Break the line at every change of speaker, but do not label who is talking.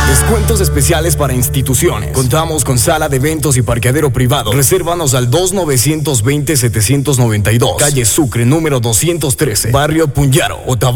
Descuentos especiales para instituciones. Contamos con sala de eventos y parqueadero privado. Resérvanos al 2920-792. Calle Sucre, número 213. Barrio Puñaro, Otavalo.